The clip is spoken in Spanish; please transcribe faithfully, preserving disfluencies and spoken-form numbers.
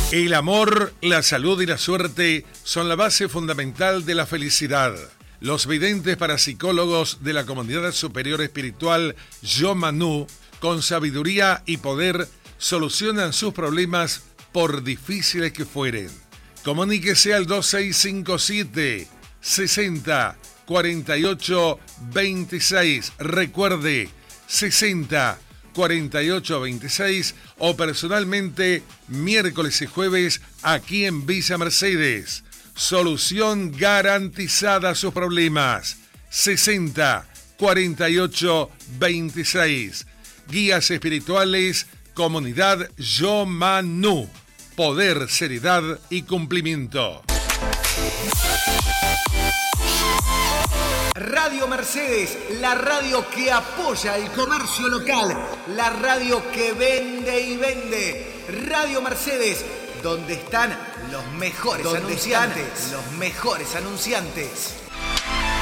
El amor, la salud y la suerte son la base fundamental de la felicidad. Los videntes parapsicólogos de la Comunidad Superior Espiritual Yo Manú, con sabiduría y poder, solucionan sus problemas por difíciles que fueren. Comuníquese al dos seis cinco siete, sesenta, cuarenta y ocho, veintiséis. Recuerde, sesenta, cuarenta y ocho, veintiséis o personalmente miércoles y jueves aquí en Villa Mercedes. Solución garantizada a sus problemas. sesenta, cuarenta y ocho, veintiséis. Guías espirituales, Comunidad Yo Manú. Poder, seriedad y cumplimiento. Radio Mercedes, la radio que apoya el comercio local, la radio que vende y vende. Radio Mercedes, donde están los mejores donde anunciantes, están los mejores anunciantes.